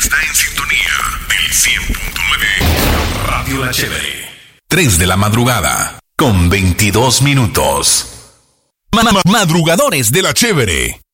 está en sintonía del 100.9 Radio La Chévere. 3 de la madrugada con 22 minutos. Madrugadores de La Chévere.